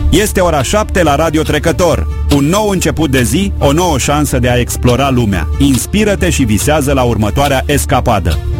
Este ora 7 la Radio Trecător. Un nou început de zi, o nouă șansă de a explora lumea. Inspiră-te și visează la următoarea escapadă.